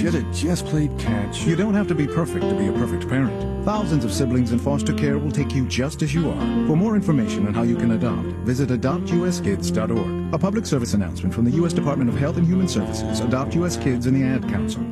should have just played catch. You don't have to be perfect to be a perfect parent. Thousands of siblings in foster care will take you just as you are. For more information on how you can adopt, visit adoptuskids.org. A public service announcement from the U.S. Department of Health and Human Services, Adopt U.S. Kids, and the Ad Council.